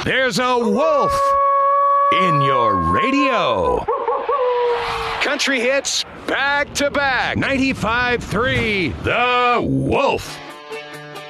There's a wolf in your radio. Country hits back to back. 95.3 The Wolf.